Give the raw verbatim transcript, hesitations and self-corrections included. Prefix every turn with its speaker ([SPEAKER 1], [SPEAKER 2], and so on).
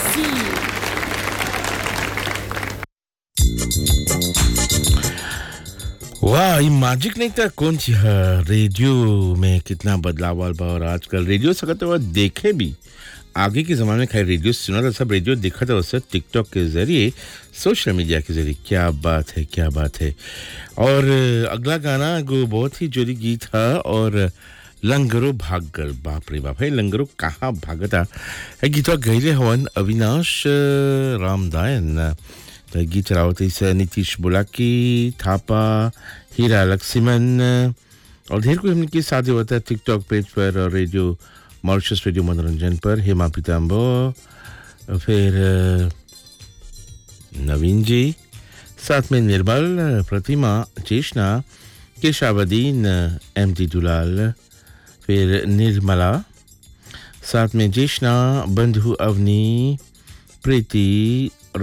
[SPEAKER 1] Merci.
[SPEAKER 2] वाह ये magic नहीं था कौन सी है रेडियो में कितना बदलाव आल बा और आजकल रेडियो सकते हुआ देखे भी आगे के ज़माने में खैर रेडियो सुना था सब रेडियो देखा था उससे टिकटॉक के ज़रिए सोशल मीडिया के ज़रिए क्या बात है क्या बात है और अगला गाना वो बहुत ही जोरी गीत है और लंगरो भागल बाप रे बाप है लंगरो कहाँ भागता है गीतवा गईले हवन अविनाश रामदायन तो गीत चलावत इस नीतीश बुलाकी थापा हीरा लक्ष्मण और ढेर कोई हमने साथ होता है टिकटॉक पेज पर और रेडियो मॉरिशस रेडियो मनोरंजन पर हेमा पीताम्बो फिर नवीन जी साथ में निर्मल प्रतिमा चेष्णा केशावदीन एम टी दुलाल फिर निर्मला साथ में चेष्णा बंधु अवनी प्रीति